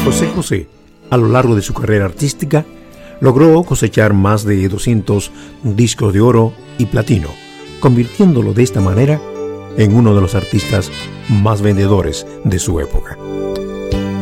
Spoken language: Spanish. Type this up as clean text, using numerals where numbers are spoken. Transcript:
José José, a lo largo de su carrera artística, logró cosechar más de 200 discos de oro y platino, convirtiéndolo de esta manera en uno de los artistas más vendedores de su época.